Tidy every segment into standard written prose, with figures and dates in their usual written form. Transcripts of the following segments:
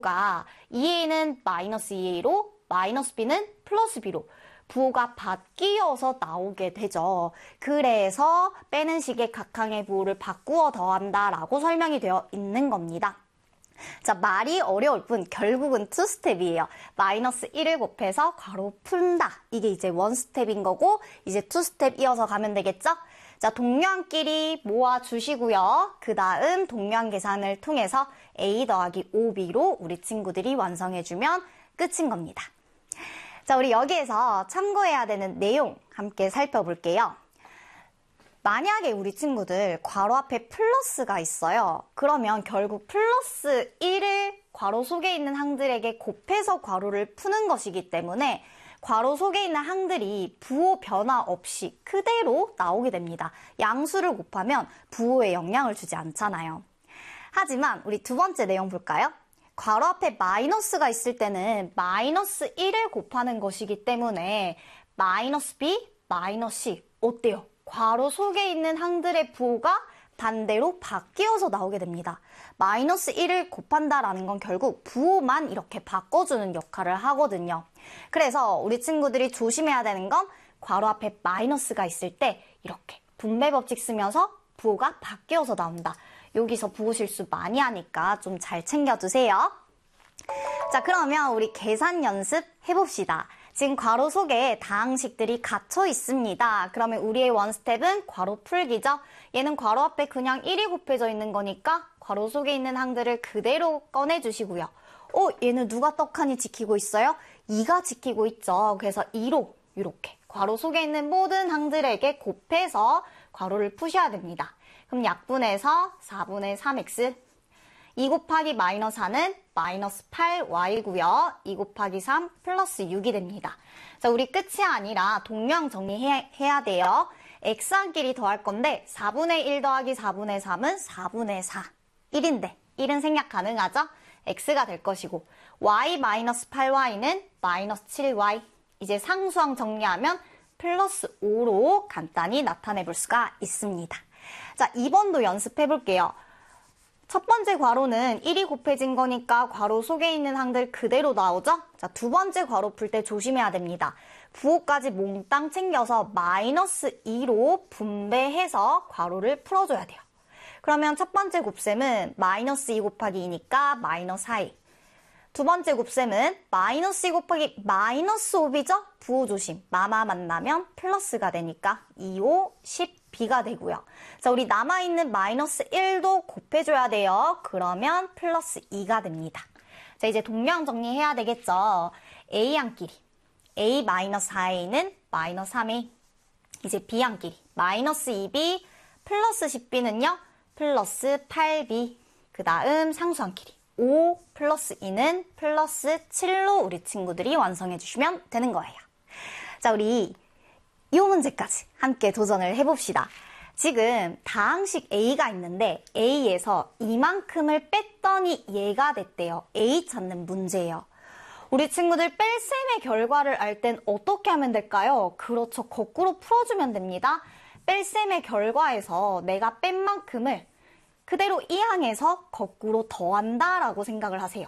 가 2a는 마이너스 2a로 마이너스 b는 플러스 b로 부호가 바뀌어서 나오게 되죠. 그래서 빼는 식의 각항의 부호를 바꾸어 더한다라고 설명이 되어 있는 겁니다. 자, 말이 어려울 뿐 결국은 투스텝이에요. 마이너스 1을 곱해서 괄호 푼다. 이게 이제 원스텝인 거고 이제 투스텝 이어서 가면 되겠죠? 자, 동료항끼리 모아주시고요. 그 다음 동료항 계산을 통해서 a 더하기 5b로 우리 친구들이 완성해주면 끝인 겁니다. 자, 우리 여기에서 참고해야 되는 내용 함께 살펴볼게요. 만약에 우리 친구들 괄호 앞에 플러스가 있어요. 그러면 결국 플러스 1을 괄호 속에 있는 항들에게 곱해서 괄호를 푸는 것이기 때문에 괄호 속에 있는 항들이 부호 변화 없이 그대로 나오게 됩니다. 양수를 곱하면 부호에 영향을 주지 않잖아요. 하지만 우리 두 번째 내용 볼까요? 괄호 앞에 마이너스가 있을 때는 마이너스 1을 곱하는 것이기 때문에 마이너스 b, 마이너스 c 어때요? 괄호 속에 있는 항들의 부호가 반대로 바뀌어서 나오게 됩니다. 마이너스 1을 곱한다라는 건 결국 부호만 이렇게 바꿔주는 역할을 하거든요. 그래서 우리 친구들이 조심해야 되는 건 괄호 앞에 마이너스가 있을 때 이렇게 분배 법칙 쓰면서 부호가 바뀌어서 나온다. 여기서 부호 실수 많이 하니까 좀 잘 챙겨주세요. 자, 그러면 우리 계산 연습 해봅시다. 지금 괄호 속에 다항식들이 갇혀 있습니다. 그러면 우리의 원스텝은 괄호 풀기죠. 얘는 괄호 앞에 그냥 1이 곱해져 있는 거니까 괄호 속에 있는 항들을 그대로 꺼내주시고요. 얘는 누가 떡하니 지키고 있어요? 2가 지키고 있죠. 그래서 2로 이렇게 괄호 속에 있는 모든 항들에게 곱해서 괄호를 푸셔야 됩니다. 그럼 약분해서 4분의 3x 2 곱하기 마이너스 4는 마이너스 8y고요. 2 곱하기 3 플러스 6이 됩니다. 자, 우리 끝이 아니라 동량 정리해야 돼요. x항끼리 더할 건데 4분의 1 더하기 4분의 3은 4분의 4. 1인데 1은 생략 가능하죠? x가 될 것이고 y 마이너스 8y는 마이너스 7y. 이제 상수항 정리하면 플러스 5로 간단히 나타내 볼 수가 있습니다. 자, 2번도 연습해 볼게요. 첫 번째 괄호는 1이 곱해진 거니까 괄호 속에 있는 항들 그대로 나오죠? 자, 두 번째 괄호 풀 때 조심해야 됩니다. 부호까지 몽땅 챙겨서 마이너스 2로 분배해서 괄호를 풀어줘야 돼요. 그러면 첫 번째 곱셈은 마이너스 2 곱하기 2니까 마이너스 4이. 두 번째 곱셈은 마이너스 2 곱하기 마이너스 5b죠? 부호 조심. 마마 만나면 플러스가 되니까 2, 5, 10b가 되고요. 자, 우리 남아있는 마이너스 1도 곱해줘야 돼요. 그러면 플러스 2가 됩니다. 자, 이제 동량 정리해야 되겠죠. A항끼리. A 마이너스 4A는 마이너스 3A. 이제 B항끼리. 마이너스 2B 플러스 10B는요. 플러스 8B. 그 다음 상수항끼리. 5 플러스 2는 플러스 7로 우리 친구들이 완성해 주시면 되는 거예요. 자, 우리 이 문제까지 함께 도전을 해봅시다. 지금 다항식 A가 있는데 A에서 이만큼을 뺐더니 얘가 됐대요. A 찾는 문제예요. 우리 친구들 뺄셈의 결과를 알 땐 어떻게 하면 될까요? 그렇죠. 거꾸로 풀어주면 됩니다. 뺄셈의 결과에서 내가 뺀 만큼을 그대로 이 항에서 거꾸로 더한다라고 생각을 하세요.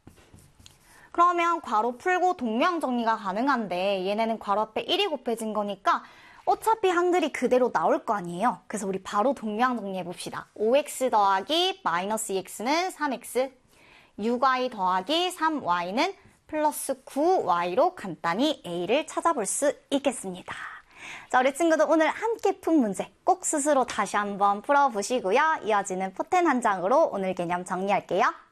그러면 괄호 풀고 동량 정리가 가능한데 얘네는 괄호 앞에 1이 곱해진 거니까 어차피 항들이 그대로 나올 거 아니에요. 그래서 우리 바로 동량 정리해봅시다. 5x 더하기 마이너스 2x는 3x, 6y 더하기 3y는 플러스 9y로 간단히 a를 찾아볼 수 있겠습니다. 자, 우리 친구들 오늘 함께 푼 문제 꼭 스스로 다시 한번 풀어보시고요. 이어지는 포텐 한 장으로 오늘 개념 정리할게요.